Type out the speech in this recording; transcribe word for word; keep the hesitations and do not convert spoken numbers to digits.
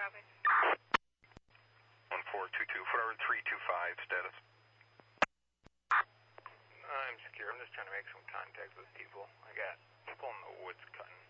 copy. one four two two, foot three two five, status. I'm secure. I'm just trying to make some contact with people. I got people in the woods cutting